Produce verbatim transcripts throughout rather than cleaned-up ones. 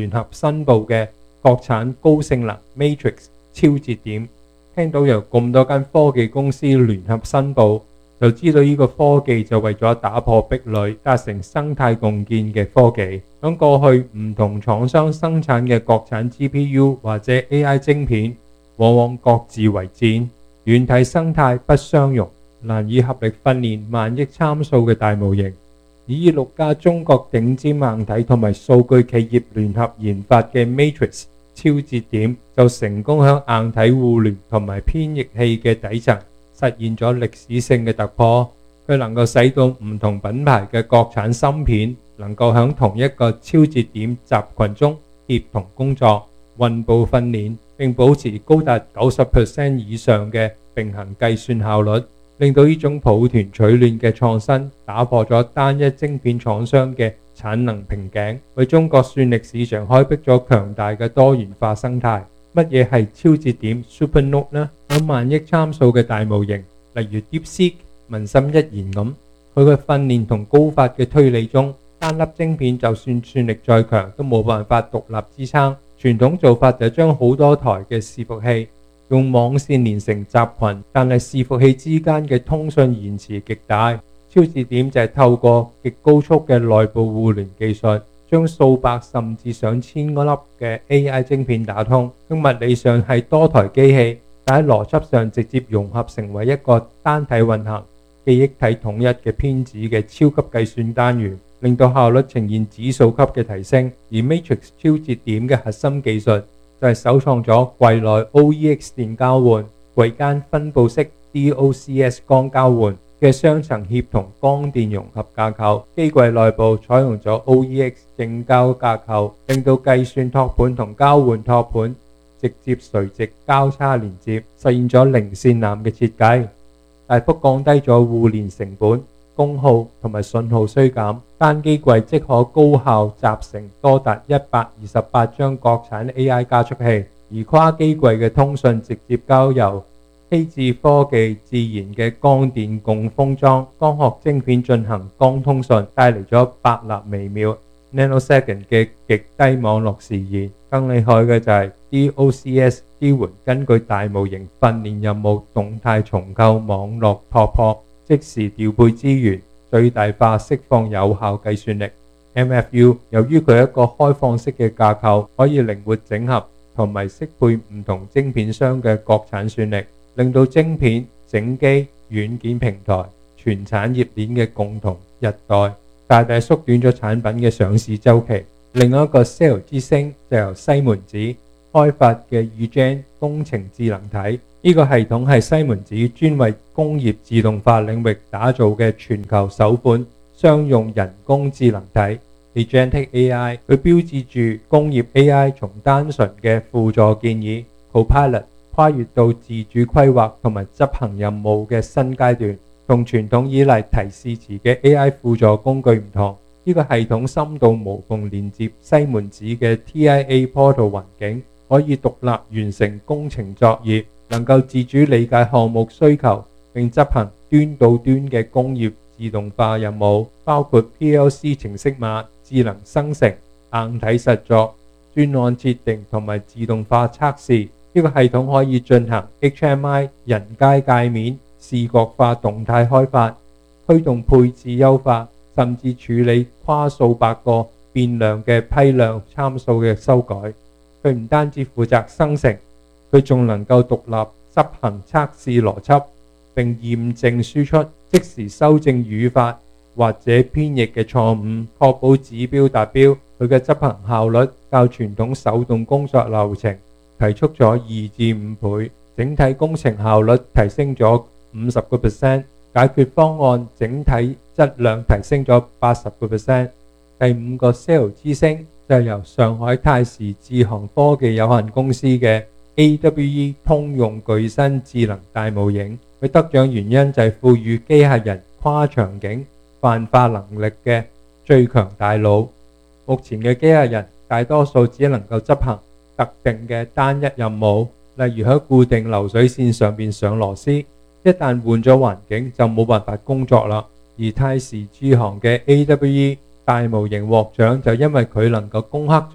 聯合申報嘅國產高性能 Matrix 超節點。聽到由咁多間科技公司聯合申報，就知道呢個科技就為咗打破壁壘，達成生態共建嘅科技。響過去唔同廠商生產嘅國產 G P U 或者 A I 晶片，往往各自為戰，軟體生態不相容，難以合力訓練萬億參數嘅大模型。以六家中國頂尖硬體同埋數據企業聯合研發嘅 Matrix 超節點，就成功響硬體互聯同埋編譯器嘅底層實現咗歷史性嘅突破。佢能夠使到唔同品牌嘅國產芯片能夠響同一個超節點集群中協同工作、運布訓練，並保持高達 百分之九十 以上嘅並行計算效率，令到呢種抱團取暖嘅創新打破咗單一晶片廠商嘅產能瓶頸，為中國算力市場開闢咗強大嘅多元化生態。乜嘢係超節點 SuperNode 呢？響萬億參數嘅大模型，例如 DeepSeek、文心一言咁，佢嘅訓練同高發嘅推理中，單粒晶片就算算力再強，都冇辦法獨立支撐。傳統做法就將好多台嘅伺服器用網線連成集群，但係伺服器之間嘅通訊延遲極大。超節點就係透過極高速嘅內部互聯技術，將數百甚至上千個粒嘅 A I 晶片打通。喺物理上係多台機器，但喺邏輯上直接融合成為一個單體運行、記憶體統一嘅編子嘅超級計算單元，令到效率呈現指數級嘅提升。而 Matrix 超節點嘅核心技術就係首創咗櫃內 O E X 電交換、櫃間分布式 D O C S 光交換嘅雙層協同光電融合架構。機櫃內部採用咗 O E X 正交架構，令到計算托盤同交換托盤直接垂直交叉連接，實現咗零線纜嘅設計，大幅降低咗互聯成本、功耗同埋信號衰減。單機櫃即可高效集成多達一百二十八張國產 A I 加速器，而跨機櫃嘅通訊直接交由希智科技自研嘅光電共封裝光學晶片進行光通訊，帶嚟咗百納微秒 nanosecond 嘅極低網絡時延。更厲害嘅就係 D O C S 支援根據大模型訓練任務動態重構網絡拓撲，即時調配資源，最大化釋放有效計算力。 M F U 由於佢係一個開放式嘅架構，可以靈活整合同埋適配唔同晶片商嘅國產算力，令到晶片、整機、軟件平台全產業鏈嘅共同日代，大大縮短咗產品嘅上市週期。另一個 S E L 之星就由西門子開發嘅 eGen 工程智能體，呢個系統係西門子專為工業自動化領域打造嘅全球首款商用人工智能體 Agentic A I。 佢標誌住工業 A I 從單純嘅輔助建議 Copilot 跨越到自主規劃同埋執行任務嘅新階段。同傳統依賴提示詞嘅 A I 輔助工具唔同，呢個系統深度無縫連接西門子嘅 T I A Portal 環境，可以獨立完成工程作業，能夠自主理解項目需求，並執行端到端嘅工業自動化任務，包括 P L C 程式碼、智能生成、硬體實作、專案設定同埋自動化測試。呢個系統可以進行 H M I 人階界面、視覺化動態開發、驅動配置優化，甚至處理跨數百個變量嘅批量參數嘅修改。佢唔單止負責生成，佢仲能夠獨立執行測試邏輯，並驗證輸出，即時修正語法或者編譯嘅錯誤，確保指標達標。佢嘅執行效率較傳統手動工作流程提速咗二至五倍，整體工程效率提升咗五十個 percent， 解決方案整體質量提升咗八十個 percent。第五個 S E L 之星就係由上海泰時智航科技有限公司嘅 A W E 通用具身智能大模型。佢得獎原因就係賦予機械人跨場景泛化能力嘅最強大腦。目前嘅機械人大多數只能夠執行特定嘅單一任務，例如喺固定流水線上邊上螺絲，一旦換咗環境就冇辦法工作啦。而泰時智航嘅 A W E 大模型獲獎就因為佢能夠攻克咗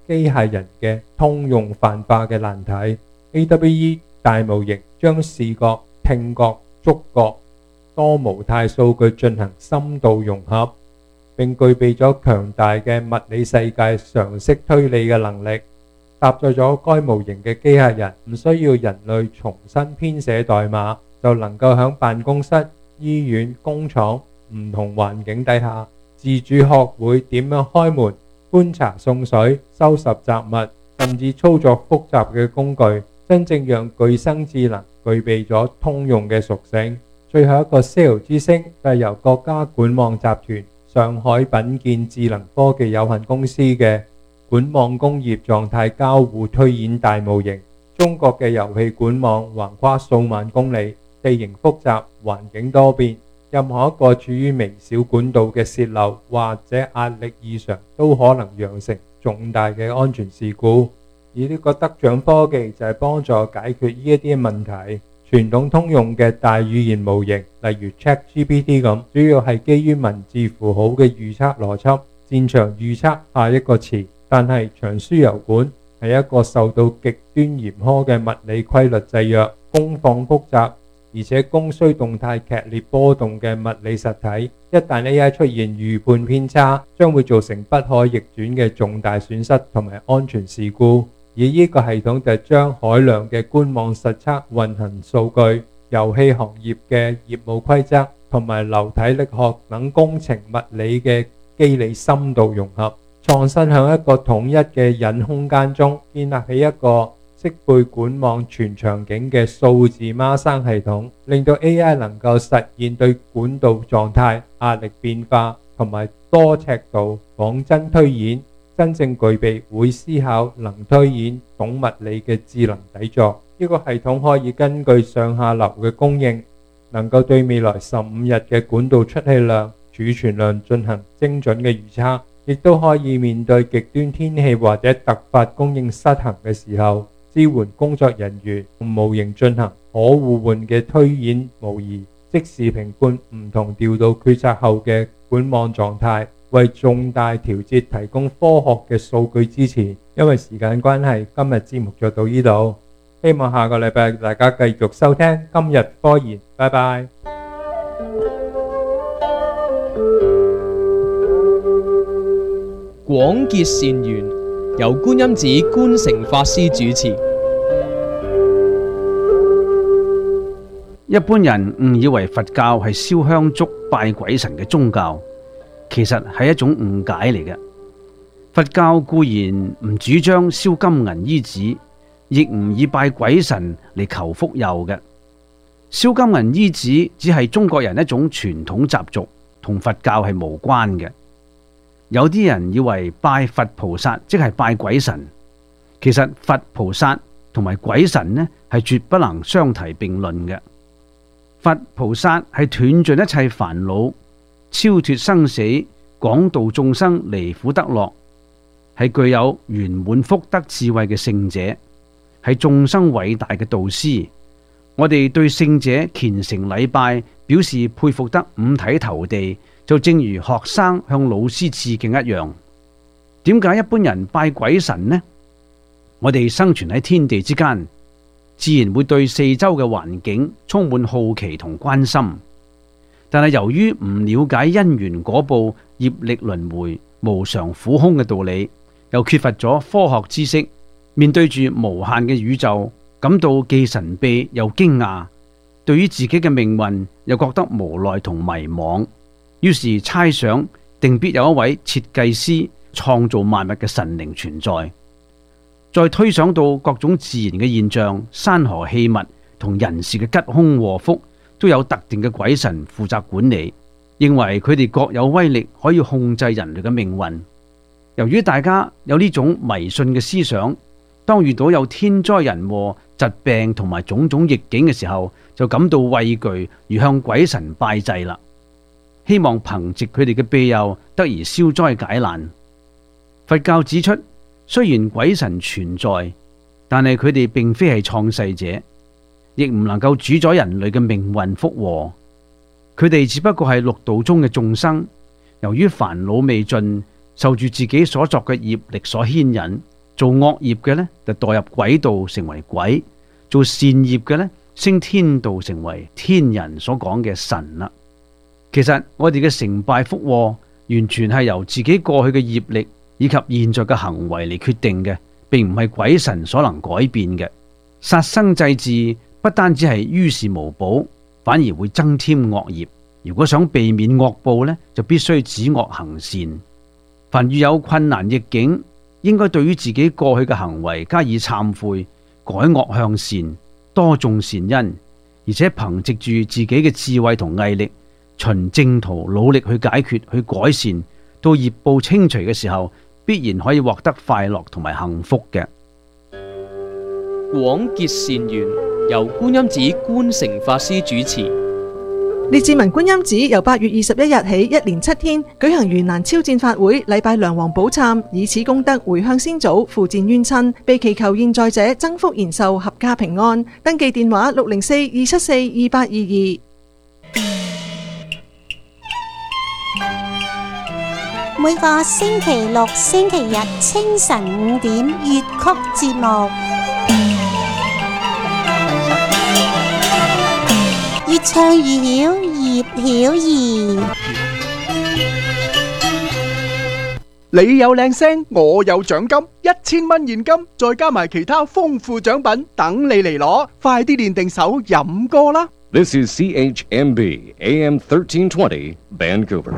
機械人嘅通用泛化嘅難題。A W E 大模型將視覺、聽覺、觸覺多模態數據進行深度融合，並具備咗強大嘅物理世界常識推理嘅能力。搭載咗該模型嘅機械人唔需要人類重新編寫代碼，就能夠喺辦公室、醫院、工廠唔同環境底下自主學會點樣開門、觀察送水、收拾雜物，甚至操作複雜嘅工具，真正讓具身智能具備咗通用嘅屬性。最後一個 S A I L 之星就係由國家管網集團上海品建智能科技有限公司嘅管網工業狀態交互推演大模型。中國嘅油氣管網橫跨數萬公里，地形複雜，環境多變，任何一個處於微小管道嘅洩漏或者壓力異常都可能釀成重大嘅安全事故。而呢個得獎科技就係幫助解決呢一啲問題。傳統通用嘅大語言模型，例如 ChatGPT 咁，主要係基於文字符號嘅預測邏輯，擅長預測下一個詞。但係長輸油管係一個受到極端嚴苛嘅物理規律制約、功放複雜，而且供需動態劇烈波動嘅物理實體。一旦 A I 出現預判偏差，將會造成不可逆轉嘅重大損失同埋安全事故。而呢個系統就將海量嘅官網實測運行數據、遊戲行業嘅業務規則同埋流體力學等工程物理嘅機理深度融合，創新向一個統一嘅隱空間中建立起一個適配管網全場景嘅數字孖生系統，令到 A I 能夠實現對管道狀態、壓力變化同埋多尺度仿真推演，真正具備會思考、能推演、懂物理嘅智能底座。呢個系統可以根據上下流嘅供應，能夠對未來十五日嘅管道出氣量、儲存量進行精準嘅預測，亦都可以面對極端天氣或者突發供應失衡嘅時候，支援工作人員用模型進行可互換嘅推演模擬，即時評判唔同調度決策後嘅管網狀態，為重大調節提供科學嘅數據支持。因為時間關係，今日節目就到呢度，希望下個禮拜大家繼續收聽今日科研，拜拜。 廣結善緣，由觀音寺觀誠法師主持。 一般人誤以為佛教係燒香燭拜鬼神嘅宗教，其實係一種誤解嚟嘅。佛教固然唔主張燒金銀衣紙，亦唔以拜鬼神嚟求福佑嘅。燒金銀衣紙只係中國人一種傳統習俗，同佛教係無關嘅。有啲人以為拜佛菩薩即係拜鬼神，其實佛菩薩同埋鬼神呢係絕不能相提並論嘅。佛菩薩係斷盡一切煩惱，超脫生死，廣度眾生離苦得樂，係具有圓滿福德智慧嘅聖者，係眾生偉大嘅導師。我哋對聖者虔誠禮拜，表示佩服得五體投地，就正如學生向老師致敬一樣。點解一般人拜鬼神呢？我哋生存喺天地之間，自然會對四周嘅環境充滿好奇同關心，但係由於唔了解因緣果報、業力輪迴、無常苦空嘅道理，又缺乏咗科學知識，面對住無限嘅宇宙，感到既神秘又驚訝，對於自己嘅命運又覺得無奈同迷惘，於是猜想定必有一位設計師創造萬物嘅神靈存在。再推想到各種自然嘅現象、山河器物同人事嘅吉凶禍福，都有特定嘅鬼神負責管理，認為佢哋各有威力，可以控制人類嘅命運。由於大家有呢種迷信嘅思想，當遇到有天災人禍、疾病同埋種種逆境嘅時候，就感到畏懼，而向鬼神拜祭啦，希望憑藉佢哋嘅庇佑得以消災解難。佛教指出，雖然鬼神存在，但係佢哋並非係創世者，亦唔能夠主宰人類嘅命運福禍。佢哋只不過係六道中嘅眾生，由於煩惱未盡，受住自己所作嘅業力所牽引， 做惡業嘅呢，就墮入鬼道成為鬼；做善業嘅呢，升天道成為天人所講嘅神啦。其實我哋嘅成敗福禍完全係由自己過去嘅業力以及現在嘅行為嚟決定嘅，並唔係鬼神所能改變嘅。殺生祭祀不單止係於事無補，反而會增添惡業。如果想避免惡報呢，就必須止惡行善。凡遇有困難逆境，應該對於自己過去嘅行為加以懺悔，改惡向善，多種善因，而且憑藉住自己嘅智慧同毅力，循正途努力去解決、去改善，到業報清除嘅時候，必然可以獲得快樂同埋幸福嘅。 廣結善緣，由觀音寺觀誠法師主持。 列治文觀音寺由八月二十一日起，一連七天舉行盂蘭超薦法會，禮拜梁皇寶懺，以此功德回向先祖，付薦冤親，被祈求現在者增福延壽，合家平安。登記電話六零四二七四二八二二。 每個星期六、星期日清晨五點粵曲節目，越唱越曉，葉曉儀。 你有靚聲，我有獎金，一千蚊現金，再加埋其他豐富獎品，等你嚟攞。快啲練定手飲歌啦！ This is C H M B A M thirteen twenty Vancouver。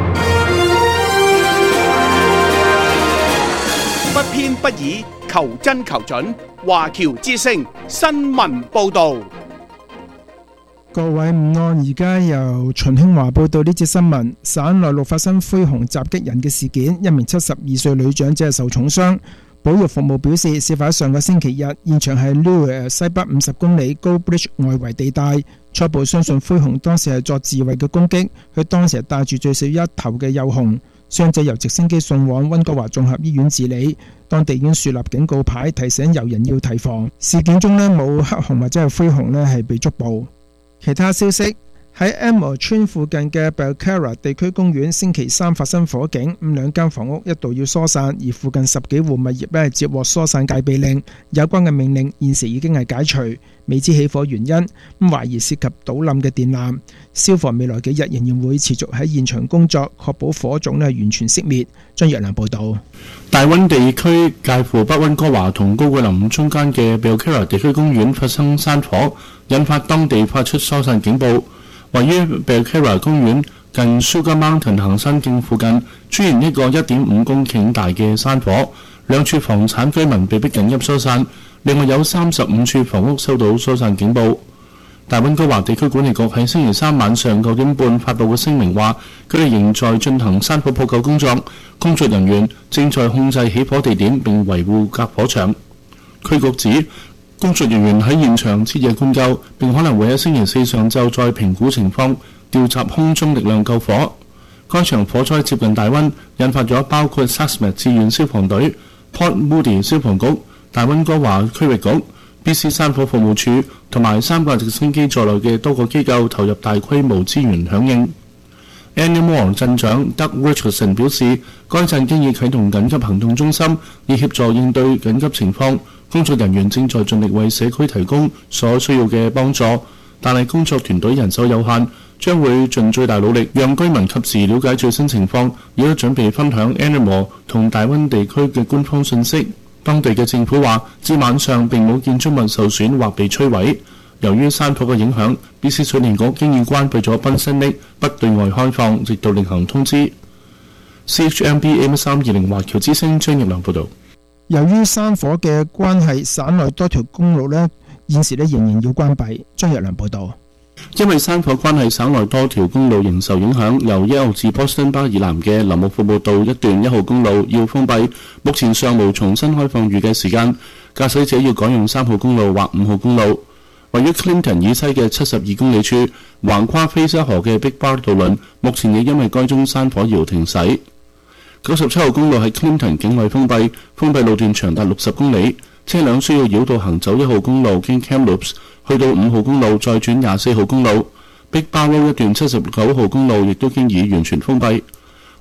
不偏不倚，求真求準。華僑之聲新聞報導。 各位午安，而家由秦興華報道呢節新聞。省內陸發生灰熊襲擊人嘅事件，一名七十二歲女長者受重傷。保育服務表示，事發上個星期日，現場係 Lure 西北五十公里 Goldbridge 外圍地帶。初步相信灰熊當時係作自衛嘅攻擊，佢當時係帶住最少一頭嘅幼熊。傷者由直升機送往溫哥華綜合醫院治理，當地已經樹立警告牌，提醒遊人要提防。事件中呢，冇黑熊或者係灰熊呢係被捉捕。其他消息，喺 Elmer 村附近嘅 Belcarra 地區公園星期三發生火警，咁兩間房屋一度要疏散，而附近十幾戶物業咧接獲疏散戒備令，有關嘅命令現時已經係解除，未知起火原因，咁懷疑涉及倒冧嘅電纜。消防未來幾日仍然會持續喺現場工作，確保火種咧完全熄滅。張若良報導。 大溫地區介乎北溫哥華同高桂林中間嘅 Belcarra 地區公園發生山火，引發當地發出疏散警報。位於 Belcarra 公園近 Sugar Mountain 行山徑附近出現一個一點五公頃大嘅山火，兩處房產居民被迫緊急疏散，另外有三十五處房屋收到疏散警報。大溫哥華地區管理局喺星期三晚上九點半發布嘅聲明話，佢哋仍在進行山火撲救工作，工作人員正在控制起火地點並維護隔火牆。區局指，工作人員喺現場徹夜灌救，並可能會喺星期四上晝再評估情況，調集空中力量救火。該場火災接近大溫，引發咗包括 Saxmed 志願消防隊、Port Moody 消防局、大溫哥華區域局、B C 山火服務處同埋三架直升機在內嘅多個機構投入大規模資源響應。Annamore 鎮長 Doug Richardson 表示，該鎮經已啟動緊急行動中心，以協助應對緊急情況。工作人員正在盡力為社區提供所需要嘅幫助，但係工作團隊人手有限，將會盡最大努力讓居民及時了解最新情況，亦都準備分享 Annamore 同大溫地區嘅官方信息。當地嘅政府話，至晚上並冇建築物受損或被摧毀。由於山火嘅影響 ，B C 水利局經已關閉咗賓森瀝，不對外開放，直到另行通知。C H M B M 三二零華僑之聲張業良報導。 由於山火嘅關係，省內多條公路呢現時呢仍然要關閉。張若良報導。 因為山火關係，省內多條公路仍受影響，由一號至 Boston Bar 以南嘅林木服務道一段一號公路要封閉，目前尚無重新開放預計時間，駕駛者要改用三號公路或五號公路。位於 Clinton 以西嘅七十二公里處，橫跨菲沙河嘅 Big Bar 渡輪，目前亦因為該宗山火而停駛。九十七號公路喺 Clinton 境內封閉，封閉路段長達六十公里，車輛需要繞道行走一號公路經 Kamloops， 去到五號公路，再轉廿四號公路。Big Bar Road 一段七十九號公路亦都經已完全封閉。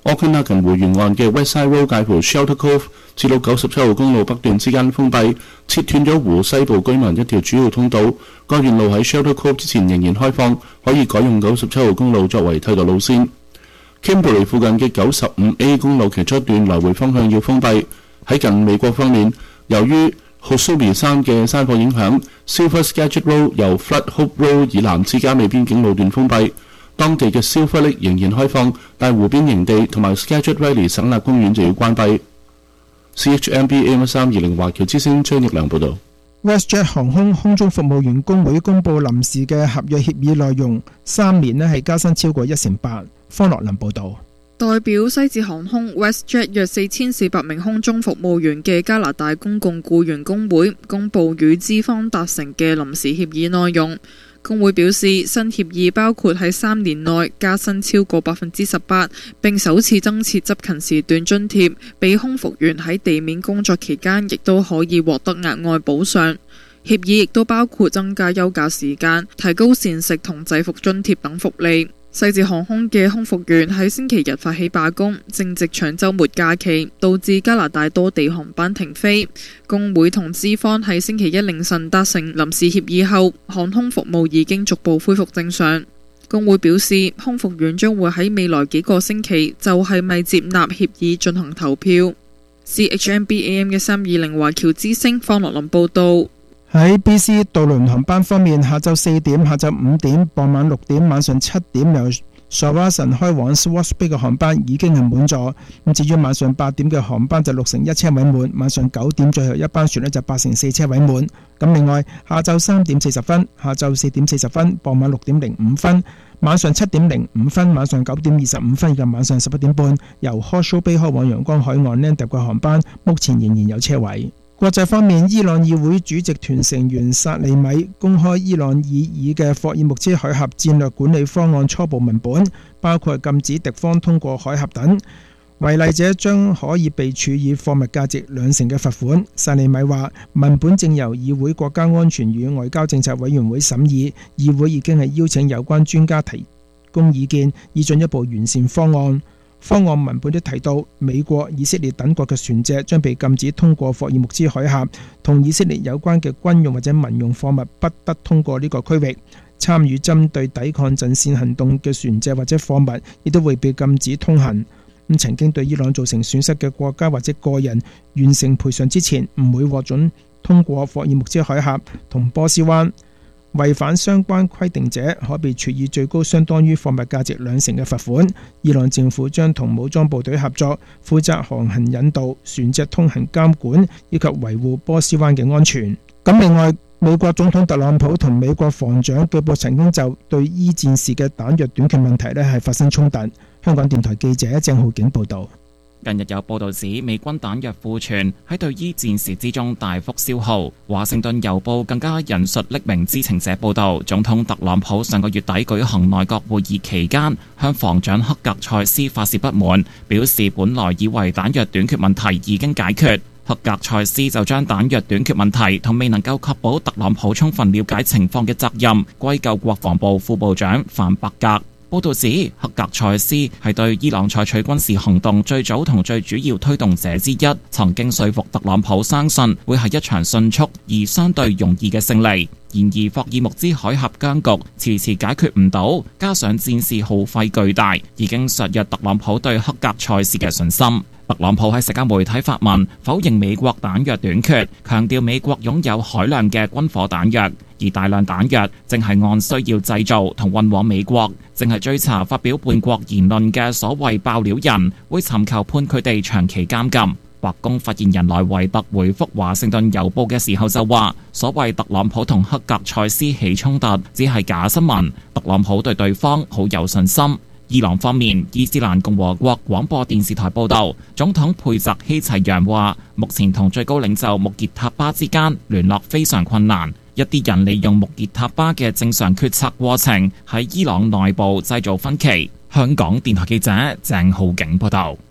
Okanagan 湖沿岸嘅 Westside Road 介乎 Shelter Cove 至到九十七號公路北段之間封閉，切斷咗湖西部居民一條主要通道。該段路喺 Shelter Cove 之前仍然開放，可以改用九十七號公路作為替代路線。Kimberley 附近嘅九十五 A 公路其中一段來回方向要封閉。喺近美國方面，由於 Hosumi 山嘅山火影響 ，Silver Skagit Road 由 Flood Hope Road 以南至加美邊境路段封閉。當地嘅 Silver Lake 仍然開放，但湖邊營地同埋 Skagit Valley 省立公園就要關閉。C H M B A M 三二零華僑之聲張益良報導。 WestJet 航空空中服務員工會公布臨時嘅合約協議內容，三年呢係加薪超過一成八。方樂林報導。 代表西捷航空 WestJet 約四千四百名空中服務員嘅加拿大公共僱員工會公佈與資方達成嘅臨時協議內容。工會表示，新協議包括喺三年內加薪超過百分之十八，並首次增設執勤時段津貼，俾空服員喺地面工作期間亦都可以獲得額外補償。協議亦都包括增加休假時間、提高膳食同制服津貼等福利。西捷航空嘅空服員喺星期日發起罷工，正值長週末假期，導致加拿大多地航班停飛。工會同資方喺星期一凌晨達成臨時協議後，航空服務已經逐步恢復正常。工會表示，空服員將會喺未來幾個星期就係咪接納協議進行投票。C H M B A M 嘅三二零華僑之聲方樂林報導。 喺 B C 渡輪航班方面，下晝四點、下晝五點、傍晚六點、晚上七點由 Shawson 開往 Swartz Bay 嘅航班已經係滿座。咁至於晚上八點嘅航班就六成一車位滿，晚上九點最後一班船呢就八成四車位滿。咁另外下晝三點四十分、下晝四點四十分、傍晚六點零五分、晚上七點零五分、晚上九點二十五分以及晚上十一點半由 Horseshoe Bay 開往陽光海岸 Nandip 嘅航班，目前仍然有車位。國際方面，伊朗議會主席團成員薩利米公開伊朗擬議嘅霍爾木茲海峽戰略管理方案初步文本，包括禁止敵方通過海峽等，違例者將可以被處以貨物價值兩成嘅罰款。薩利米話，文本正由議會國家安全與外交政策委員會審議，議會已經係邀請有關專家提供意見，以進一步完善方案。方案文本都提到，美國、以色列等國嘅船隻將被禁止通過霍爾木茲海峽，同以色列有關嘅軍用或者民用貨物不得通過呢個區域。參與針對抵抗陣線行動嘅船隻或者貨物，亦都會被禁止通行。咁曾經對伊朗造成損失嘅國家或者個人，完成賠償之前，唔會獲准通過霍爾木茲海峽同波斯灣。違反相關規定者可被處以最高相當於貨物價值兩成嘅罰款。伊朗政府將同武裝部隊合作，負責航行引導、船隻通行監管以及維護波斯灣嘅安全。咁另外，美國總統特朗普同美國防長據報曾經就對伊戰時嘅彈藥短缺問題呢係發生衝突。香港電台記者鄭浩景報導。 近日有報道指美軍彈藥庫存喺對伊戰時之中大幅消耗。華盛頓郵報更加引述匿名知情者報道，總統特朗普上個月底舉行內閣會議期間，向防長克格塞斯發泄不滿，表示本來以為彈藥短缺問題已經解決。克格塞斯就將彈藥短缺問題同未能夠確保特朗普充分了解情況嘅責任歸咎國防部副部長范伯格。報道指，克格塞斯係對伊朗採取軍事行動最早同最主要推動者之一，曾經說服特朗普相信會係一場迅速而相對容易嘅勝利。然而，霍爾木茲海峽僵局遲遲解決唔到，加上戰事耗費巨大，已經削弱特朗普對克格塞斯嘅信心。特朗普喺社交媒體發文否認美國彈藥短缺，強調美國擁有海量嘅軍火彈藥，而大量彈藥正係按需要製造同運往美國。正係追查發表叛國言論嘅所謂爆料人，會尋求判佢哋長期監禁。白宮發言人萊維特回覆華盛頓郵報嘅時候就話，所謂特朗普同克格塞斯起衝突只係假新聞，特朗普對對方好有信心。伊朗方面，伊斯蘭共和國廣播電視台報道，總統佩澤希齊揚話，目前同最高領袖穆傑塔巴之間聯絡非常困難，一啲人利用穆傑塔巴嘅正常決策過程喺伊朗內部製造分歧。香港電台記者鄭浩景報道。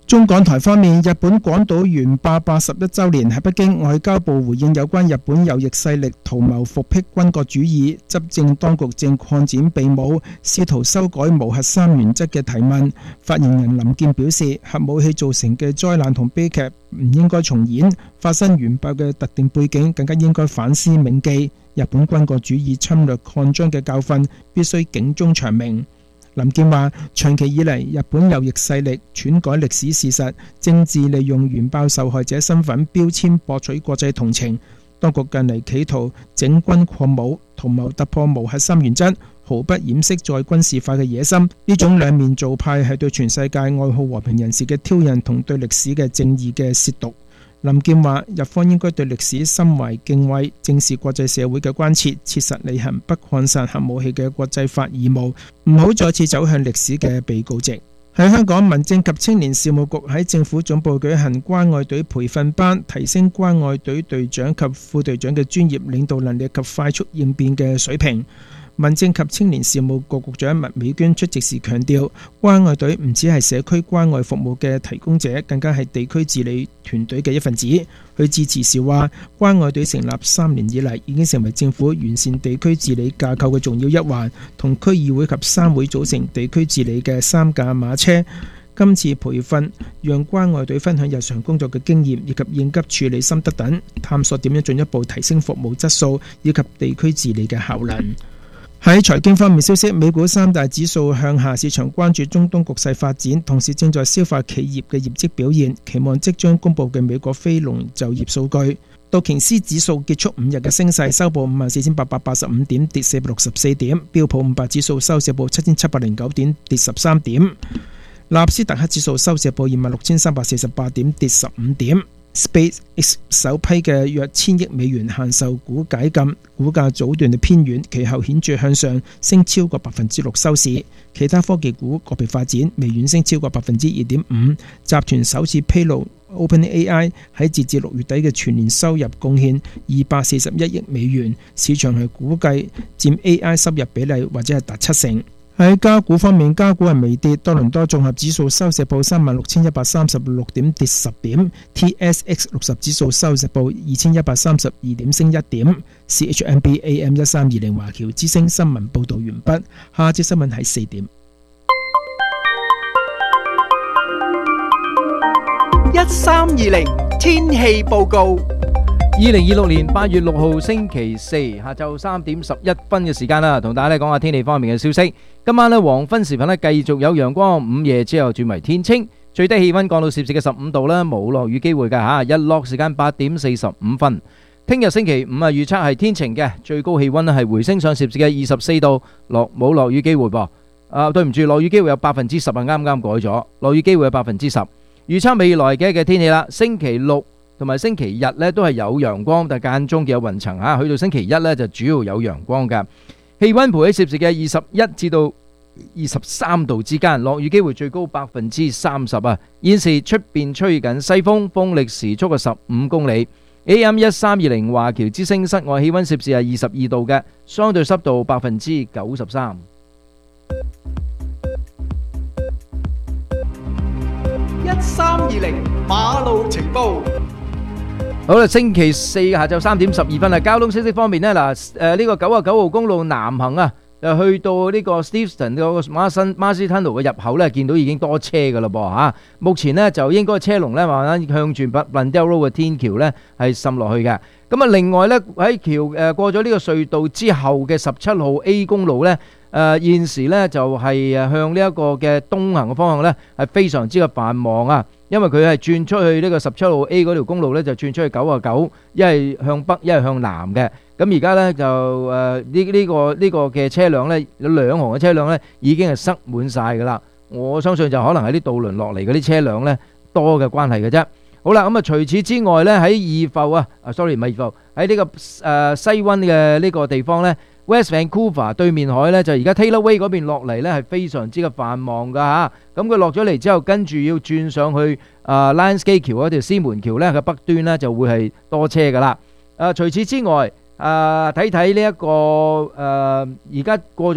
中港台方面，日本廣島原爆八十一週年喺北京，外交部回應有關日本右翼勢力圖謀復辟軍國主義，執政當局正擴展秘武，試圖修改無核三原則嘅提問。發言人林健表示，核武器造成嘅災難同悲劇唔應該重演，發生原爆嘅特定背景更加應該反思銘記。日本軍國主義侵略擴張嘅教訓必須警鐘長鳴。林健話：長期以嚟，日本右翼勢力篡改歷史事實，政治利用原爆受害者身份標籤博取國際同情。當局近嚟企圖整軍擴武，圖謀突破無核三原則，毫不掩飾再軍事化嘅野心。呢種兩面做派係對全世界愛好和平人士嘅挑釁同對歷史嘅正義嘅褻瀆。林健話：日方應該對歷史深懷敬畏，正視國際社會嘅關切，切實履行不擴散核武器嘅國際法義務，唔好再次走向歷史嘅被告席。喺香港，民政及青年事務局喺政府總部舉行關愛隊培訓班，提升關愛隊隊長及副隊長嘅專業領導能力及快速應變嘅水平。民政及青年事務局局長麥美娟出席時強調，關愛隊唔止係社區關愛服務嘅提供者，更加係地區治理團隊嘅一份子。佢致辭時話，關愛隊成立三年以嚟，已經成為政府完善地區治理架構嘅重要一環，同區議會及三會組成地區治理嘅三駕馬車。今次培訓讓關愛隊分享日常工作嘅經驗以及應急處理心得等，探索點樣進一步提升服務質素以及地區治理嘅效能。喺財經方面消息，美股三大指數向下，市場關注中東局勢發展，同時正在消化企業嘅業績表現，期望即將公布嘅美國非農就業數據。道瓊斯指數結束五日嘅升勢，收報五萬四千八百八十五點，跌四百六十四點；標普五百指數收市報七千七百零九點，跌十三點；納斯達克指數收市報二萬六千三百四十八點，跌十五點。SpaceX 首批嘅約千億美元限售股解禁，股價早段嘅偏軟，其後顯著向上，升超過百分之六收市。其他科技股個別發展，微軟升超過百分之二點五。集團首次披露 OpenAI 喺截至六月底嘅全年收入貢獻二百四十一億美元，市場係估計佔 A I 收入比例或者係達七成。喺加股方面，加股係微跌，多倫多綜合指數收市報三萬六千一百三十六點，跌十點 ；T S X 六十指數收市報二千一百三十二點，升一點。C H M B A M 一三二零華僑之聲新聞報導完畢，下節新聞係四點。 一三二零天氣報告。 二零二六年八月六號星期四下晝三點十一分嘅時間啦，同大家咧講下天氣方面嘅消息。今晚咧黃昏時分咧繼續有陽光，午夜之後轉為天清，最低氣溫降到攝氏嘅十五度啦，冇落雨機會㗎吓。日落時間八點四十五分。聽日星期五啊，預測係天晴嘅，最高氣溫咧係回升上攝氏嘅二十四度，落冇落雨機會噃。啊，對唔住，落雨機會有百分之十啊，啱啱改咗，落雨機會有百分之十。預測未來嘅嘅天氣啦，星期六同埋星期日呢都係有陽光，但間中嘅有雲層嚇。去到星期一呢就主要有陽光㗎。氣溫徘徊喺攝氏嘅二十一至到二十三度之間，落雨機會最高百分之三十啊。現時出邊吹緊西風，風力時速嘅十五公里。A M 一三二零華僑之聲室外氣溫攝氏係二十二度嘅，相對濕度百分之九十三。 一三二零馬路情報。 好啦，星期四下晝三點十二分啦。交通消息方面呢，嗱，誒呢個九十九號公路南行啊，就去到呢個 Steveston 嗰個馬新馬斯吞路嘅入口呢，見到已經多車噶啦噃嚇。目前呢，就應該車龍呢慢慢向住 Blundell Road 嘅天橋呢係滲落去嘅。咁啊，另外呢，喺橋誒過咗呢個隧道之後嘅十七號 A 公路呢，誒現時呢就係誒向呢一個嘅東行嘅方向呢係非常之嘅繁忙啊。因為佢係轉出去呢個十七號 A 嗰條公路呢，就轉出去九十九，一係向北，一係向南嘅。咁而家呢，就誒呢呢個呢個嘅車輛呢，有兩行嘅車輛呢已經係塞滿晒噶啦。我相信就可能係啲渡輪落嚟嗰啲車輛呢多嘅關係嘅啫。好啦，咁啊除此之外呢，喺義埠啊，啊 sorry 唔係義埠，喺呢個誒西灣嘅呢個地方呢。West Vancouver 對面海呢，就而家 Taylor Way 嗰邊落嚟呢係非常之嘅繁忙㗎嚇。咁佢落咗嚟之後，跟住要轉上去啊 Lions Gate 橋嗰條獅門橋呢，嘅北端呢就會係多車㗎啦。啊，除此之外，啊睇睇呢一個誒而家過咗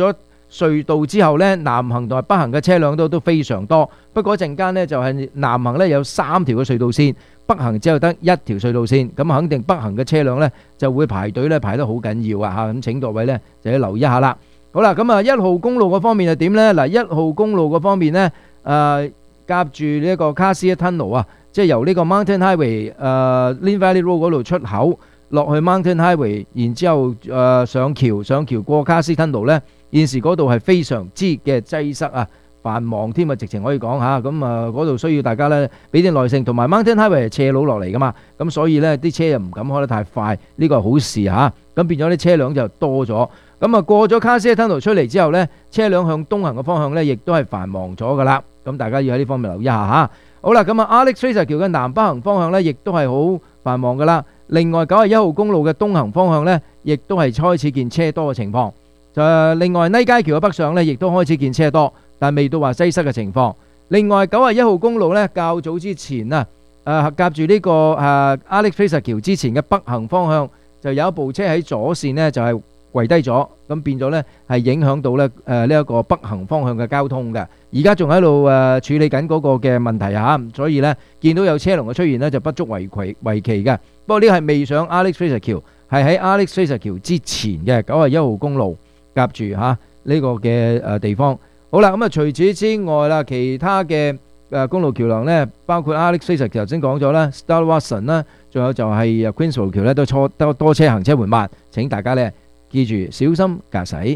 隧道之後呢，南行同埋北行嘅車輛都都非常多。不過一陣間呢，就係南行呢有三條嘅隧道線，北行只有得一條隧道線，咁肯定北行嘅車輛呢就會排隊呢排得好緊要啊嚇！咁請各位呢就要留意一下啦。好啦，咁啊一號公路嗰方面係點呢？嗱，一號公路嗰方面呢，誒夾住呢一個卡斯 Tunnel 啊，即係由呢個 Mountain Highway 誒 Lynn Valley Road 嗰度出口落去 Mountain Highway， 然之後誒上橋上橋過卡斯 Tunnel 呢，現時嗰度係非常之嘅擠塞啊，繁忙添啊，直情可以講嚇。咁啊嗰度需要大家呢俾啲耐性，同埋 Mountain Highway 係斜路落嚟噶嘛，咁所以呢啲車又唔敢開得太快，呢個係好事嚇。咁變咗啲車輛就多咗。咁啊過咗卡斯 Tunnel 出嚟之後呢，車輛向東行嘅方向呢，亦都係繁忙咗噶啦。咁大家要喺呢方面留意一下嚇。好啦，咁啊 Alex Fraser 橋嘅南北行方向呢，亦都係好繁忙噶啦。另外九十一號公路嘅東行方向呢，亦都係開始見車多嘅情況。就另外，尼街橋嘅北上呢，亦都開始見車多，但未到話擠塞嘅情況。另外，九十一號公路呢，較早之前啊，誒夾住呢個誒 Alex Fraser 橋之前嘅北行方向，就有一部車喺左線呢，就係跪低咗，咁變咗呢係影響到呢誒呢一個北行方向嘅交通嘅。而家仲喺度誒處理緊嗰個嘅問題嚇，所以呢見到有車龍嘅出現呢，就不足為奇為奇嘅。不過呢個係未上 Alex Fraser 橋，係喺 Alex Fraser 橋之前嘅九十一號公路夾住嚇呢個嘅誒地方。好啦，咁啊除此之外啦，其他嘅誒公路橋梁呢，包括 Alex Fraser 頭先講咗啦 Start Watson 啦，仲有就係 Queensway 橋呢，都錯多多車行車緩慢。請大家呢記住小心駕駛。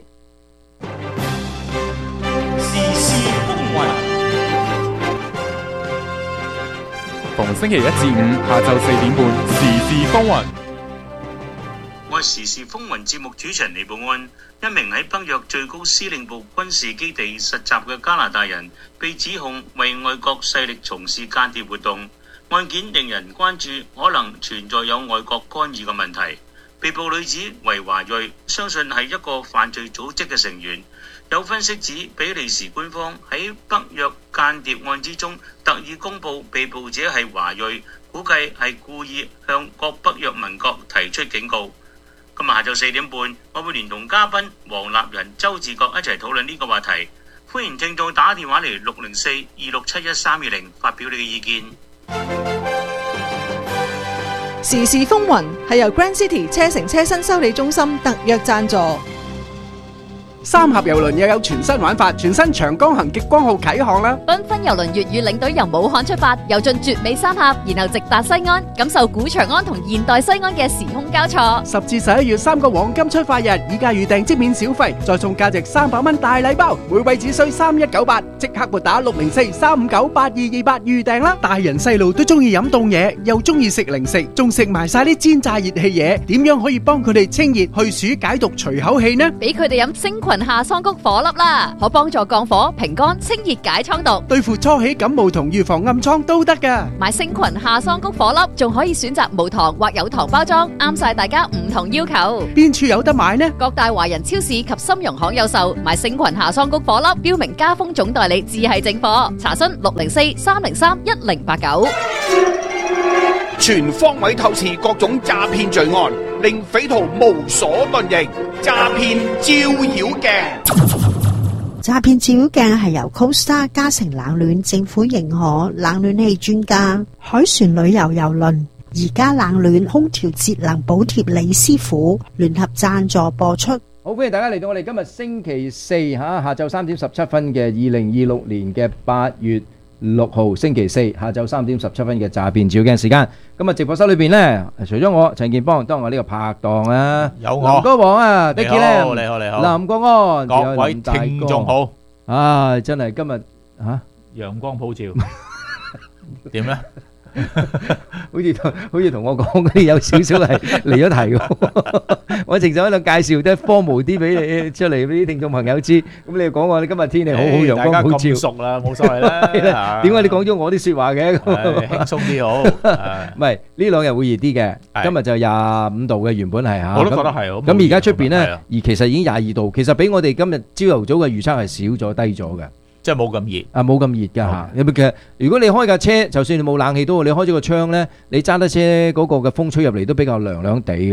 時事風雲，逢星期一至五下晝四點半，時事風雲。 我係時事風雲節目主持人李寶安。一名喺北約最高司令部軍事基地實習嘅加拿大人，被指控為外國勢力從事間諜活動。案件令人關注，可能存在有外國干預嘅問題。被捕女子為華裔，相信係一個犯罪組織嘅成員。有分析指，比利時官方喺北約間諜案之中特意公佈被捕者係華裔，估計係故意向各北約盟國提出警告。今日下晝四點半，我會連同嘉賓黃立仁、周志國一齊討論呢個話題。歡迎聽眾打電話嚟六零四二六七一三二零發表你嘅意見。 時事風雲係由 Grand City 車城車身修理中心特約贊助。 三峽郵輪又有全新玩法，全新長江行極光號啟航啦！ 繽紛郵輪粵語領隊由武漢出發，遊進絕美三峽，然後直達西安，感受古長安同現代西安嘅時空交錯。 十至十一月三個黃金出發日，以價預訂即免小費，再送價值三百蚊大禮包，每位只需三一九八，即刻撥打六零四三五九八二二八預訂啦！大人細路都中意飲凍嘢，又中意食零食，仲食埋晒啲煎炸熱氣嘢，點樣可以幫佢哋清熱去暑解毒除口氣呢？ 俾佢哋飲星群夏桑菊火粒啦，可幫助降火、平肝、清熱解瘡毒， 對付初起感冒同預防暗瘡都得噶。 買星群夏桑菊火粒，仲可以選擇無糖或有糖包裝，啱晒大家唔同要求。 邊處有得買呢？ 各大華人超市及金融行有售。買星群夏桑菊火粒，標明加豐總代理，只係正貨。查詢六零四三零三一零八九。 全方位透視各種詐騙罪案，令匪徒無所遁形。詐騙照妖鏡， 詐騙照妖鏡係由 Costa 嘉誠冷暖政府認可冷暖氣專家海船旅遊郵輪而家冷暖空調節能補貼李師傅聯合贊助播出。 好，歡迎大家嚟到我哋今日星期四吓下晝三點十七分嘅二零二六年嘅八月六號星期四下晝三點十七分嘅詐騙照妖鏡時間。今日直播室裏邊咧，除咗我陳健邦，當我呢個拍檔啊， 有我林哥王啊，Dicky Lam， 你好你好， 林國安， 各位聽眾好， 啊，真係今日吓陽光普照，點咧？ 好似好似同我講嗰啲有少少係離咗題嘅，我正想喺度介紹啲科無啲俾你出嚟俾啲聽眾朋友知。咁你又講話你今日天氣好好，陽光普照，大家咁熟啦，冇所謂啦。 點解你講咗我啲說話嘅？ 輕鬆啲好。 唔係呢兩日會熱啲嘅，今日就廿五度嘅，原本係吓。 我都覺得係。 咁而家出邊咧，而其實已經廿二度，其實比我哋今日朝頭早嘅預測係少咗低咗嘅。 即係冇咁熱啊，冇咁熱㗎嚇。其實如果你開架車，就算你冇冷氣都好，你開咗個窗咧，你揸得車嗰個嘅風吹入嚟都比較涼涼地嘅。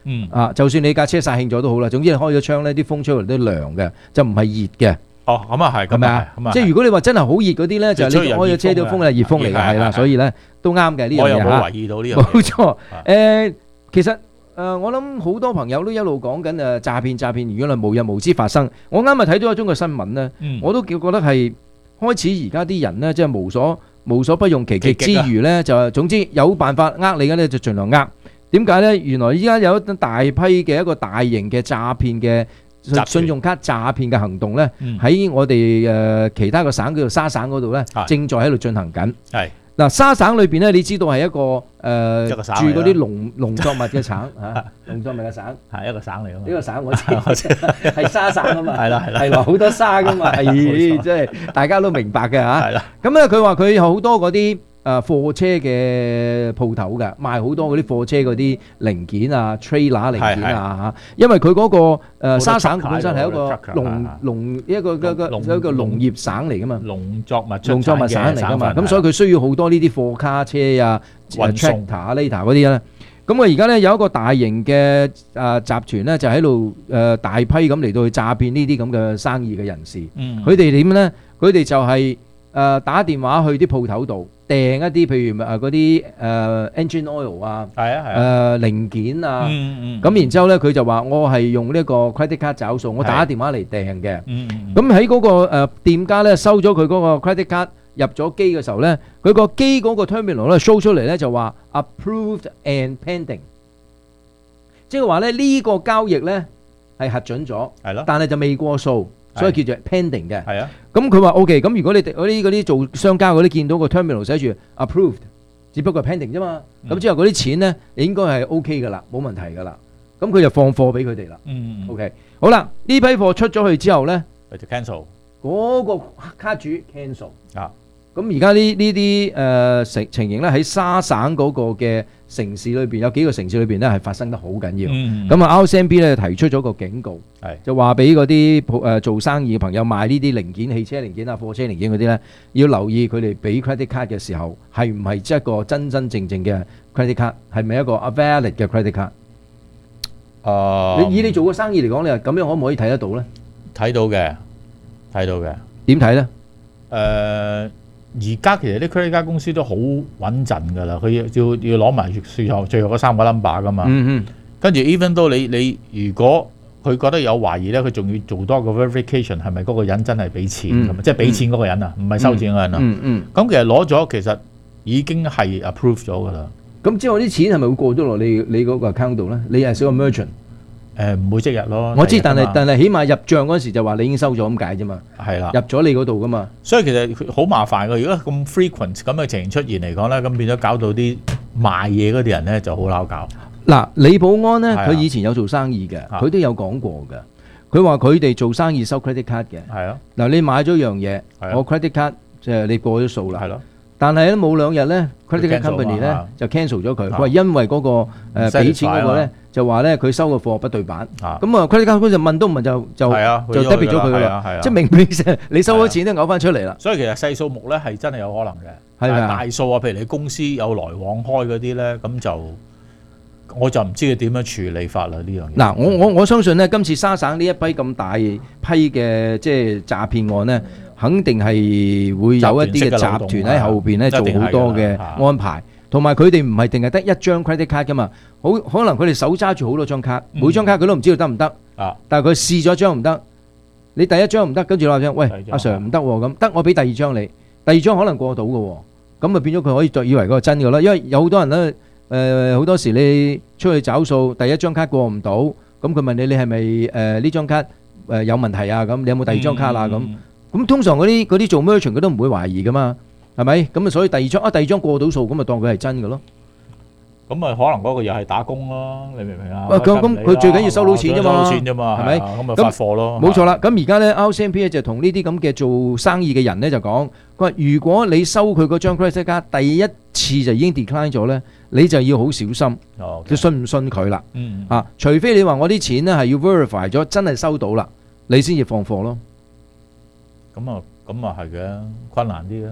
嗯啊，就算你架車殺興咗都好啦，總之你開咗窗咧，啲風出嚟都涼嘅，就唔係熱嘅。 哦，咁啊係， 係咪啊？即係如果你話真係好熱嗰啲咧，就係你開咗車啲風係熱風嚟嘅，係啦，所以咧都啱嘅呢樣嘢嚇。 我又冇留意到呢樣嘢。 冇錯，誒，其實誒，我諗好多朋友都一路講緊誒詐騙詐騙，如果係無日無之發生，我啱咪睇到一宗嘅新聞咧，我都叫覺得係開始而家啲人咧，即係無所無所不用其極之餘咧，就總之有辦法呃你嘅咧，就盡量呃。點解咧？原來依家有一大批嘅一個大型嘅詐騙嘅信用卡詐騙嘅行動咧，喺我哋誒其他個省叫做沙省嗰度咧，正在喺度進行緊。係嗱，沙省裏邊咧，你知道係一個誒住嗰啲農農作物嘅省嚇，農作物嘅省係一個省嚟㗎嘛。 呢個省我知，係沙省啊嘛。 係啦係啦， 係話好多沙㗎嘛，係即係大家都明白嘅嚇。係啦，咁咧佢話佢有好多嗰啲誒貨車嘅鋪頭嘅，賣好多嗰啲貨車嗰啲零件啊 trailer 零件啊嚇，因為佢嗰個誒沙省本身係一個農農一個個個一個農業省嚟噶嘛， 農作物農作物省嚟噶嘛，咁所以佢需要好多呢啲貨卡車啊、tractor、later 嗰啲咧。咁我而家咧有一個大型嘅誒集團咧，就喺度誒大批咁嚟到去詐騙呢啲咁嘅生意嘅人士。佢哋點咧？佢哋就係誒打電話去啲鋪頭度訂一啲，譬如誒嗰啲誒 engine oil 啊， 係啊係啊， 誒零件啊。 嗯嗯。 咁然之後咧，佢就話我係用呢個 credit card 找數，我打電話嚟訂嘅。 嗯嗯。 咁喺嗰個誒店家咧收咗佢嗰個 credit card。入咗機嘅時候咧，佢個機嗰個 terminal 咧 show 出嚟咧就話 approved and pending，即係話咧呢個交易咧係核准咗， 係咯， 但係就未過數，所以叫做 pending 嘅。係啊， 咁佢話 OK，咁如果你哋嗰啲嗰啲做商家嗰啲見到個 terminal 寫住 approved，只不過係 pending 啫嘛，咁之後嗰啲錢咧應該係 OK 噶啦，冇問題噶啦，咁佢就放貨俾佢哋啦。嗯 OK，好啦，呢批貨出咗去之後咧， 佢就 cancel， 嗰個卡主 cancel 啊。 咁而家呢呢啲誒情情形咧喺沙省嗰個嘅城市裏邊，有幾個城市裏邊咧係發生得好緊要。咁啊 R C M P 咧提出咗個警告，就話俾嗰啲誒做生意嘅朋友賣呢啲零件、汽車零件啊、貨車零件嗰啲咧，要留意佢哋俾 credit card 嘅時候係唔係即係一個真真正正嘅 credit card，係咪一個 valid 嘅 credit card？誒，你以你做個生意嚟講，你話咁樣可唔可以睇得到咧？ 睇到嘅，睇到嘅。 點睇咧？ 誒。而家其實啲 credit card 公司都好穩陣㗎啦，佢要要要攞埋最後最後嗰三個 number 㗎嘛。嗯嗯。跟住 even 都你你如果佢覺得有懷疑咧，佢仲要做多個 verification 係咪嗰個人真係俾錢咁啊？即係俾錢嗰個人啊，唔係收錢嗰個人啊。嗯嗯。咁其實攞咗其實已經係 approve 咗㗎啦。 咁之後啲錢係咪會過咗落你你嗰個 account 度咧？你係小個 merchant。 誒唔會即日咯， 我知，但係但係起碼入帳嗰時就話你已經收咗咁解啫嘛。 係啦， 入咗你嗰度噶嘛。 所以其實好麻煩㗎。如果咁 frequent 咁嘅情形出現嚟講咧，咁變咗搞到啲賣嘢嗰啲人咧就好撈搞。 嗱，李保安咧，佢以前有做生意嘅，佢都有講過嘅。佢話佢哋做生意收 credit card 嘅。係啊。嗱，你買咗樣嘢，我 credit card 即係你過咗數啦。係咯。但係咧冇兩日咧 credit card company 咧就 cancel 咗佢。佢話因為嗰個誒俾錢嗰個咧。就話咧佢收嘅貨不對版，咁啊 credit card 就問都唔問就就就 debit 咗佢噶啦，即係明明你收咗錢都嘔翻出嚟啦。 所以其實細數目咧係真係有可能嘅，但係大數啊，譬如你公司有來往開嗰啲咧，咁就我就唔知佢點樣處理法啦呢樣嘢。 嗱，我我我相信咧，今次沙省呢一批咁大批嘅即係詐騙案咧，肯定係會有一啲嘅集團喺後邊咧做好多嘅安排。同埋佢哋唔係淨係得一張 credit card 噶嘛，好可能佢哋手揸住好多張卡，嗯、每張卡佢都唔知道得唔得，啊、但係佢試咗張唔得，你第一張唔得，跟住話聲，喂阿 Sir 唔得喎，咁得我俾第二張你，第二張可能過到嘅喎，咁咪變咗佢可以再以為嗰個真嘅啦，因為有好多人咧，誒、呃、好多時你出去找數，第一張卡過唔到，咁佢問你你係咪誒呢張卡誒有問題啊？咁你有冇第二張卡啊？咁咁、嗯、通常嗰啲嗰啲做 merchant 佢都唔會懷疑噶嘛。係咪？咁啊，所以第二張啊，第二張過到數，咁啊當佢係真嘅咯。 咁啊，可能嗰個又係打工咯，你明唔明啊？ 咁咁，佢最緊要收到錢啫嘛， 收到錢啫嘛，係咪？咁咪發貨咯。 冇錯啦。咁而家咧 R C M P 咧就同呢啲咁嘅做生意嘅人咧就講，佢話如果你收佢嗰張 credit card 第一次就已經 decline 咗咧，你就要好小心，你信唔信佢啦？啊，除非你話我啲錢咧係要 verify 咗，真係收到啦，你先至放貨咯。 咁啊，咁啊係嘅，困難啲啦。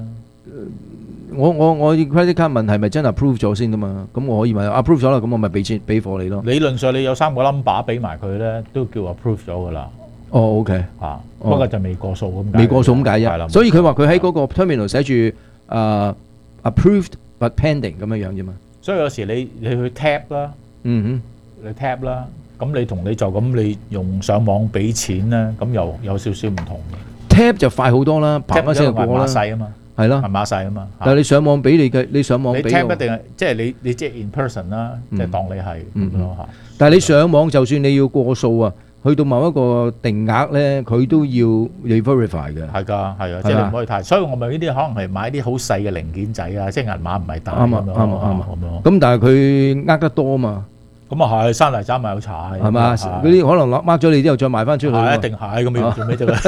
我我我 credit card 問係咪真係 approve 咗先噶嘛？咁我可以問 approve 咗啦，咁我咪俾錢俾貨你咯。 理論上你有三個 number 俾埋佢咧，都叫 approve 咗噶啦。 哦 ，OK， 啊，不過就未過數咁解。 未過數咁解係啦啫。所以佢話佢喺嗰個 terminal 寫住誒 approved but pending 咁樣樣啫嘛。 所以有時你你去 tap 啦， 嗯哼，你 tap 啦，咁你同你就咁你用上網俾錢咧，咁又有少少唔同嘅。 tap 就快好多啦，啪一聲就過啦。 碼細啊嘛， 係咯， 係碼細啊嘛。 但係你上網俾你嘅，你上網俾你 tap 一定係即係你你即係 in person 啦，即係當你係咁咯嚇。 但係你上網就算你要過數啊，去到某一個定額咧，佢都要 verify 嘅。 係㗎，係啊，即係你唔可以太。所以我咪呢啲可能係買啲好細嘅零件仔啊，即係銀碼唔係大咁樣。 啱啊啱啊啱啊咁樣。咁但係佢呃得多嘛？ 咁啊係，山泥渣咪有踩。 係嘛？嗰啲可能落掹咗你之後再賣翻出去。 係一定係咁樣做咩啫？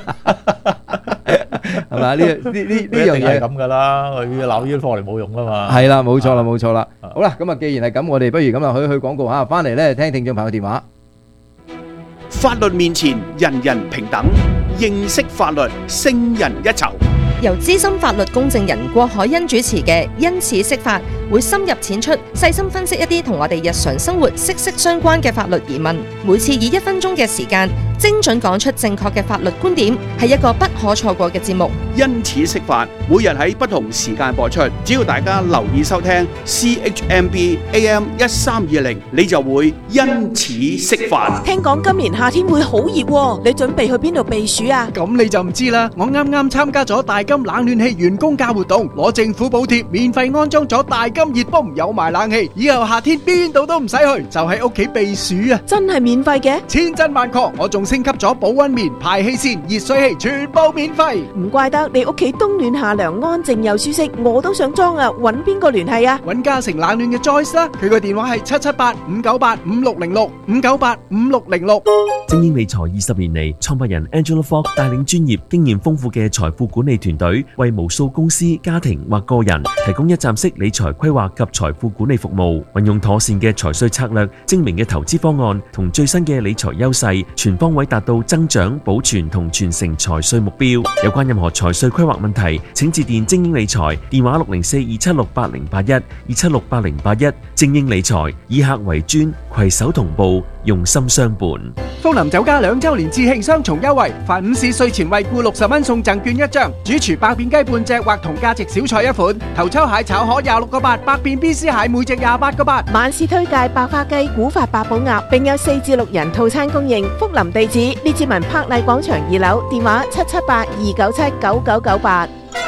係嘛？呢呢呢呢樣嘢係咁㗎啦，佢扭呢啲貨嚟冇用㗎嘛。 係啦，冇錯啦，冇錯啦。好啦，咁啊，既然係咁，我哋不如咁啊，去去廣告嚇，翻嚟咧聽聽眾朋友電話。 法律面前人人平等，認識法律勝人一籌。 由資深法律公證人郭海欣主持嘅《因此釋法》，會深入淺出，細心分析一啲同我哋日常生活息息相關嘅法律疑問。每次以一分鐘嘅時間，精準講出正確嘅法律觀點，係一個不可錯過嘅節目。 因此釋法，每日喺不同時間播出，只要大家留意收聽 C H M B A M 一三二零，你就會因此釋法。 聽講今年夏天會好熱喎，你準備去邊度避暑啊？ 咁你就唔知啦，我啱啱參加咗大金冷暖氣員工價活動，攞政府補貼，免費安裝咗大金熱泵，有埋冷氣，以後夏天邊度都唔使去，就喺屋企避暑啊！ 真係免費嘅？ 千真萬確，我仲升級咗保溫棉、排氣扇、熱水器，全部免費。 唔怪得你屋企冬暖夏涼，安靜又舒適，我都想裝啊！揾邊個聯繫啊？ 揾嘉誠冷暖嘅 Joyce 啦，佢個電話係七七八五九八五六零六五九八五六零六。 精英理財二十年嚟，創辦人 Angela Fogg 帶領專業、經驗豐富嘅財富管理團隊，為無數公司、家庭或個人提供一站式理財規劃及財富管理服務。運用妥善嘅財稅策略、精明嘅投資方案同最新嘅理財優勢，全方位達到增長、保存同傳承財稅目標。有關任何財稅規劃問題，請致電精英理財，電話六零四二七六八零八一二七六八零八一。精英理財以客為尊，攜手同步，用心相伴。 福林酒家兩週年致慶雙重優惠，凡午市稅前惠顧六十蚊送贈券一張，主廚百變雞半隻或同價值小菜一款，頭抽蟹炒河廿六個八，百變 B C 蟹每隻廿八個八。 晚市推介百花雞、古法八寶鴨，並有四至六人套餐供應。福林地址：列治文柏麗廣場二樓，電話七七八二九七九九九八。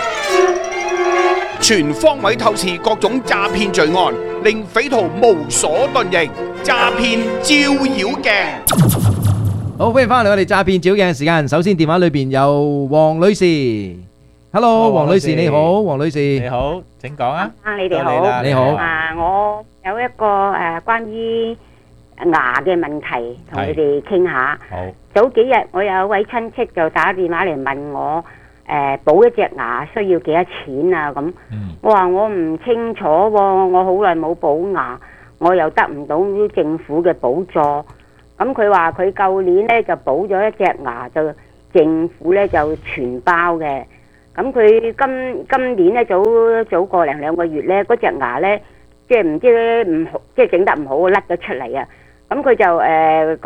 全方位透視各種詐騙罪案，令匪徒無所遁形。詐騙照妖鏡。 好，歡迎翻嚟我哋詐騙照鏡嘅時間。首先電話裏邊有黃女士，Hello，黃女士你好，黃女士你好，請講啊。 啊，你哋好， 你好。 啊，我有一個誒關於牙嘅問題，同你哋傾下。 好。 早幾日我有一位親戚就打電話嚟問我。誒補一隻牙需要幾多錢啊？咁、嗯、我話我唔清楚喎、啊，我好耐冇補牙，我又得唔到啲政府嘅補助。咁佢話佢舊年咧就補咗一隻牙，就政府咧就全包嘅。咁佢今今年咧早早個零兩個月咧，嗰隻牙咧即係唔知唔好，即係整得唔好，甩咗出嚟啊！咁佢就誒。呃